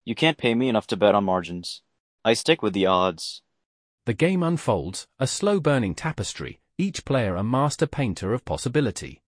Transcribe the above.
You can't pay me enough to bet on margins. I stick with the odds. The game unfolds, a slow-burning tapestry, each player a master painter of possibility.